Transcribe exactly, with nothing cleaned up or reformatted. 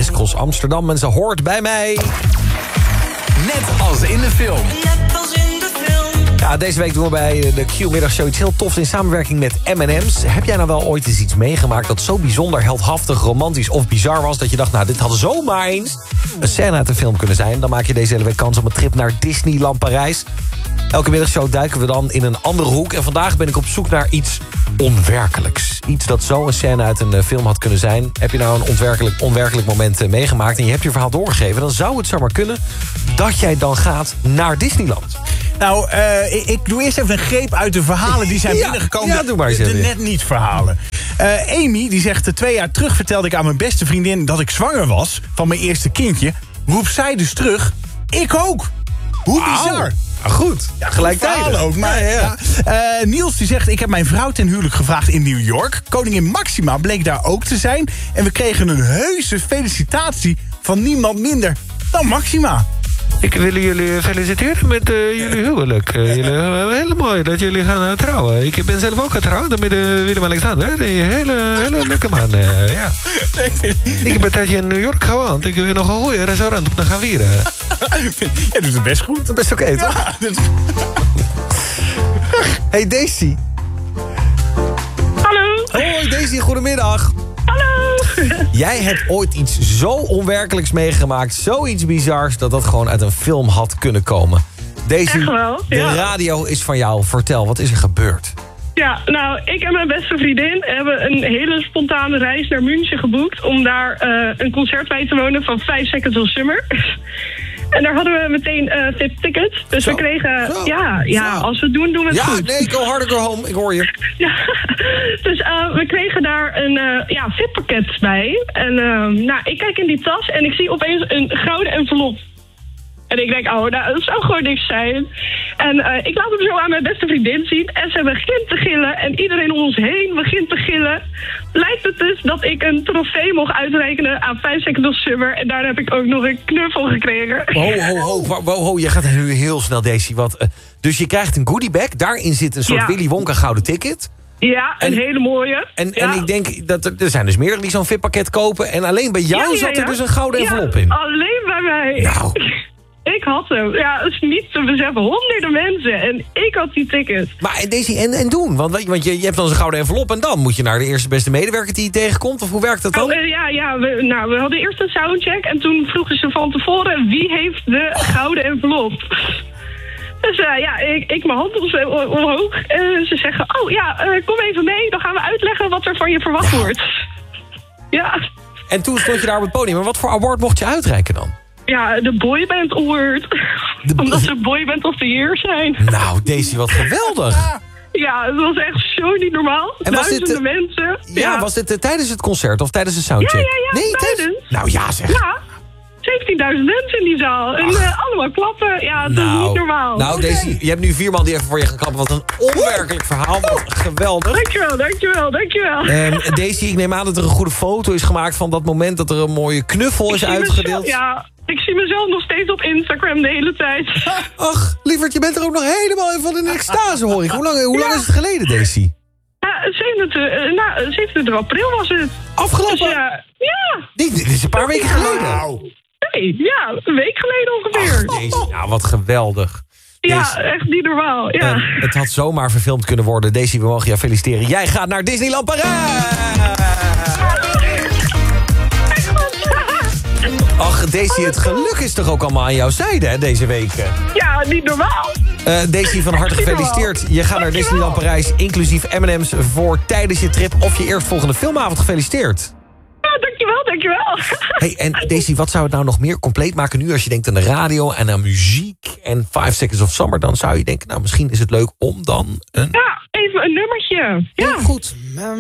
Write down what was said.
Crisscross Amsterdam. En ze hoort bij mij. Net als in de film. Net als in de film. Ja, deze week doen we bij de Q-middagshow iets heel tofs in samenwerking met M en M's. Heb jij nou wel ooit eens iets meegemaakt dat zo bijzonder, heldhaftig, romantisch of bizar was, dat je dacht, nou, dit had zomaar eens een scène uit een film kunnen zijn? Dan maak je deze hele week kans op een trip naar Disneyland Parijs. Elke middagshow duiken we dan in een andere hoek. En vandaag ben ik op zoek naar iets onwerkelijks. Iets dat zo een scène uit een film had kunnen zijn. Heb je nou een onwerkelijk, onwerkelijk moment meegemaakt en je hebt je verhaal doorgegeven, dan zou het zomaar kunnen dat jij dan gaat naar Disneyland. Nou, uh, ik, ik doe eerst even een greep uit de verhalen die zijn ja, binnengekomen. Ja, doe maar eens de, de even. net niet verhalen. Uh, Amy, die zegt, twee jaar terug vertelde ik aan mijn beste vriendin dat ik zwanger was van mijn eerste kindje. Roept zij dus terug, ik ook. Hoe bizar. Ah, goed, ja, gelijktijdig ook. Maar, ja, ja. Ja. Uh, Niels die zegt, ik heb mijn vrouw ten huwelijk gevraagd in New York. Koningin Maxima bleek daar ook te zijn. En we kregen een heuse felicitatie van niemand minder dan Maxima. Ik wil jullie feliciteren met uh, jullie huwelijk. Uh, jullie, uh, heel mooi dat jullie gaan uh, trouwen. Ik ben zelf ook getrouwd met uh, Willem-Alexander. Een hele, hele leuke man. Uh, ja. Ik heb een tijdje in New York gewoond. Ik wil nog een goede restaurant om te gaan vieren. Jij doet het best goed. Dat is best oké, okay, toch? Ja, dus... Hey Daisy. Hallo. Hoi Daisy, goedemiddag. Hallo. Jij hebt ooit iets zo onwerkelijks meegemaakt, zoiets bizars, dat dat gewoon uit een film had kunnen komen. Daisy, Echt wel, ja. De radio is van jou. Vertel, wat is er gebeurd? Ja, nou, ik en mijn beste vriendin hebben een hele spontane reis naar München geboekt om daar uh, een concert bij te wonen van Five Seconds of Summer. En daar hadden we meteen uh, V I P-tickets. Dus Zo. we kregen, Zo. ja, ja, Zo. als we het doen, doen we het Ja, goed. nee, go harder, go home. Ik hoor je. Ja, dus uh, we kregen daar een uh, ja, V I P-pakket bij. En uh, nou, ik kijk in die tas en ik zie opeens een gouden envelop. En ik denk, oh, nou, dat zou gewoon niks zijn. En uh, ik laat hem zo aan mijn beste vriendin zien. En ze begint te gillen. En iedereen om ons heen begint te gillen. Lijkt het dus dat ik een trofee mocht uitrekenen aan Five Seconds of Summer. En daar heb ik ook nog een knuffel gekregen. Ho, ho, ho, ho, ho, ho. Je gaat nu heel snel, Daisy. Want, uh, dus je krijgt een goodiebag. Daarin zit een soort Ja. Willy Wonka gouden ticket. Ja, een En- hele mooie. En, ja. en ik denk, dat er, er zijn dus meerdere die zo'n V I P-pakket kopen. En alleen bij jou Ja, ja, zat er ja. dus een gouden envelop ja, in. alleen bij mij. Nou. Ik had hem. Ja, dat is niet te beseffen. Honderden mensen. En ik had die ticket. Maar Daisy, en, en doen? Want, weet je, want je, je hebt dan zo'n gouden envelop en dan moet je naar de eerste beste medewerker die je tegenkomt? Of hoe werkt dat dan? Oh, uh, ja, ja we, nou, we hadden eerst een soundcheck. En toen vroegen ze van tevoren wie heeft de gouden envelop. Dus uh, ja, ik, ik mijn hand om- omhoog. En ze zeggen, oh ja, uh, kom even mee. Dan gaan we uitleggen wat er van je verwacht wordt. Ja, En toen stond je daar op het podium. Maar wat voor award mocht je uitreiken dan? ja de Boyband Award. De- Omdat ze Boyband of the Year zijn. Nou, Daisy, wat geweldig. Ja, het was echt zo niet normaal. En was dit, Duizenden uh, mensen. Ja, was dit uh, tijdens het concert of tijdens de soundcheck? Ja, ja, ja, Nee, tijdens. Nou ja, zeg. Ja, zeventienduizend mensen in die zaal. En uh, allemaal klappen. Ja, dat is niet normaal. Nou, Daisy, je hebt nu vier man die even voor je gaan klappen. Wat een onwerkelijk verhaal. Wat geweldig. Dankjewel, dankjewel, dankjewel. En Daisy, ik neem aan dat er een goede foto is gemaakt van dat moment dat er een mooie knuffel is Ik zie uitgedeeld. mezelf- ja, ik zie mezelf nog steeds op Instagram de hele tijd. Ach, lieverd, je bent er ook nog helemaal in van een extase, hoor ik. Hoe lang, hoe lang Ja. is het geleden, Daisy? Ja, zevenentwintig, eh, nou, zevenentwintig april was het. Afgelopen? Dus ja, ja, Nee, dit is een paar weken geleden. nee, ja, een week geleden ongeveer. Ach, Daisy, nou, wat geweldig. ja, Daisy, echt niet normaal. Ja. en het had zomaar verfilmd kunnen worden. Daisy, we mogen jou feliciteren. Jij gaat naar Disneyland Parijs! Ach, Daisy, het geluk is toch ook allemaal aan jouw zijde, hè, deze week? Ja, niet normaal. Uh, Daisy, van harte gefeliciteerd. Je gaat naar Disneyland Parijs, inclusief M en M's voor tijdens je trip of je eerstvolgende filmavond. Gefeliciteerd. Ja, dankjewel, dankjewel. Hey, en Daisy, wat zou het nou nog meer compleet maken nu als je denkt aan de radio en aan muziek en Five Seconds of Summer? Dan zou je denken, nou, misschien is het leuk om dan een... Ja, even een nummertje. Ja. Heel goed.